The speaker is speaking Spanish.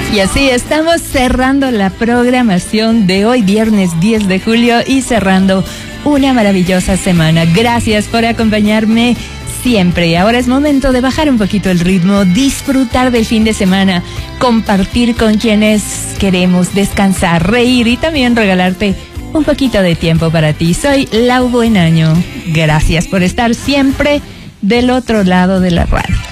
Y así estamos cerrando la programación de hoy, viernes 10 de julio, y cerrando una maravillosa semana. Gracias por acompañarme siempre. Ahora es momento de bajar un poquito el ritmo, disfrutar del fin de semana, compartir con quienes queremos, descansar, reír y también regalarte un poquito de tiempo para ti. Soy Lau Buenaño. Gracias por estar siempre del otro lado de la radio.